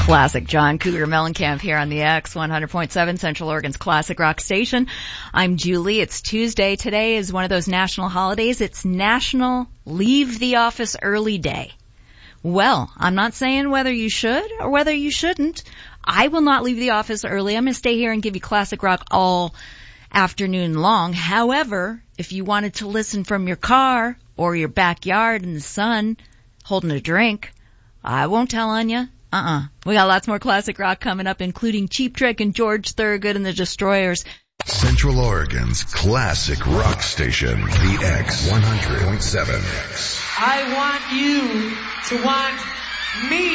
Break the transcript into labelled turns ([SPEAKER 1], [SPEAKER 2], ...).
[SPEAKER 1] Classic John Cougar Mellencamp here on the X 100.7 Central Oregon's classic rock station. I'm Julie. It's Tuesday. Today is one of those national holidays. It's National Leave the Office Early Day. Well, I'm not saying whether you should or whether you shouldn't. I will not leave the office early. I'm going to stay here and give you classic rock all afternoon long. However, if you wanted to listen from your car or your backyard in the sun holding a drink, I won't tell on you. We got lots more classic rock coming up, including Cheap Trick and George Thorogood and the Destroyers.
[SPEAKER 2] Central Oregon's classic rock station, the X 100.7.
[SPEAKER 3] I want you to want me.